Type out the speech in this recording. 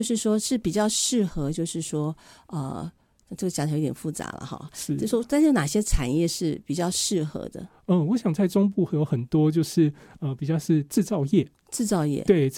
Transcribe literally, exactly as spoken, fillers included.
就是说是比较适合，就是说呃。这个讲起来有点复杂了哈， 是， 就说但是哪些产业是比较适合的？ 嗯，我想在中部有很多就是呃比较是制造业， 制造业， 对，